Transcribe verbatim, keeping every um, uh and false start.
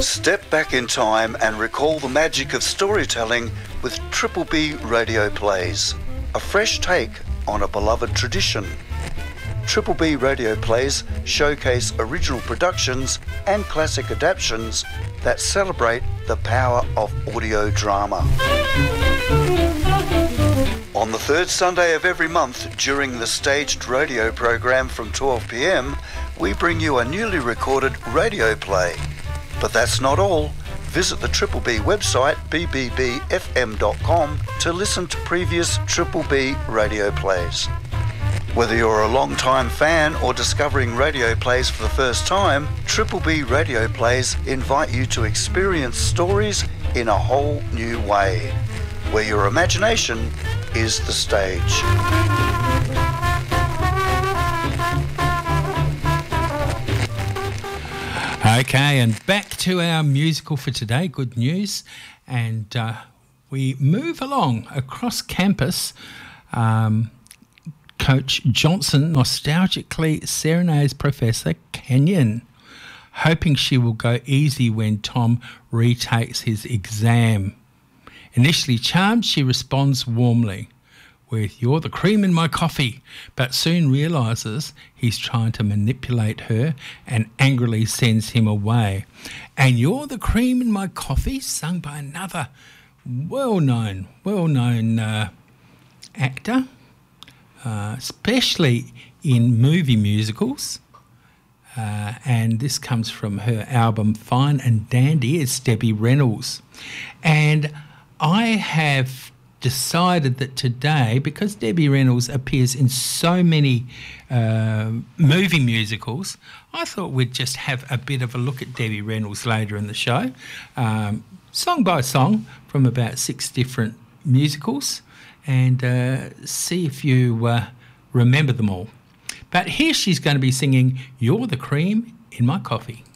Step back in time and recall the magic of storytelling with Triple B Radio Plays, a fresh take on a beloved tradition. Triple B Radio Plays showcase original productions and classic adaptations that celebrate the power of audio drama. On the third Sunday of every month during the staged radio program from twelve p m, we bring you a newly recorded radio play. But that's not all. Visit the Triple B website, b b b f m dot com, to listen to previous Triple B radio plays. Whether you're a long-time fan or discovering radio plays for the first time, Triple B Radio Plays invite you to experience stories in a whole new way, where your imagination is the stage. Okay, and back to our musical for today, good news. And uh, we move along across campus. Um, Coach Johnson nostalgically serenades Professor Kenyon, hoping she will go easy when Tom retakes his exam. Initially charmed, she responds warmly with, "You're the cream in my coffee," but soon realises he's trying to manipulate her and angrily sends him away. And "You're the cream in my coffee," sung by another well-known, well-known uh, actor, uh, especially in movie musicals. Uh, and this comes from her album Fine and Dandy. It's Debbie Reynolds. And I have decided that today, because Debbie Reynolds appears in so many uh, movie musicals, I thought we'd just have a bit of a look at Debbie Reynolds later in the show, um, song by song from about six different musicals, and uh, see if you uh, remember them all. But here she's going to be singing "You're the Cream in My Coffee."